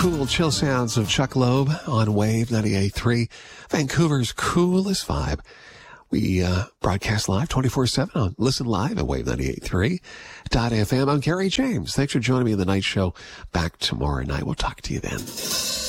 cool, chill sounds of Chuck Loeb on Wave 98.3, Vancouver's coolest vibe. We broadcast live 24/7 on Listen Live at Wave98.3.fm. I'm Gary James. Thanks for joining me in the night show. Back tomorrow night. We'll talk to you then.